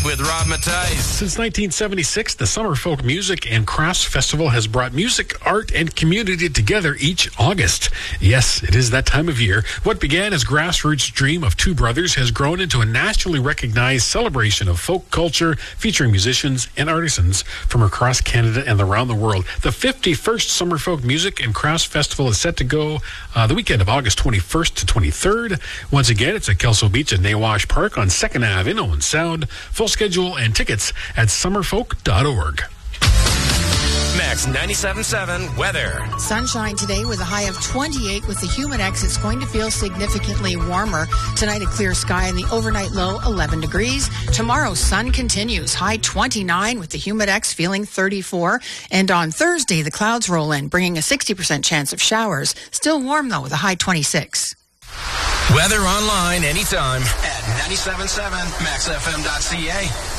with Rob Matthijs. Since 1976, the Summer Folk Music and Crafts Festival has brought music, art, and community together each August. Yes, it is that time of year. What began as grassroots dream of two brothers has grown into a nationally recognized celebration of folk culture featuring musicians and artisans from across Canada and around the world. The 51st Summer Folk Music and Crafts Festival is set to go the weekend of August 21st to 23rd. Once again, it's at Kelso Beach at Nawash Park on 2nd Ave in Owen Sound. Full schedule and tickets at summerfolk.org. Max 97.7 weather. Sunshine today with a high of 28 with the Humidex. It's going to feel significantly warmer. Tonight, a clear sky and the overnight low 11 degrees. Tomorrow, sun continues. High 29 with the Humidex feeling 34. And on Thursday, the clouds roll in, bringing a 60% chance of showers. Still warm, though, with a high 26. Weather online anytime at 97.7maxfm.ca.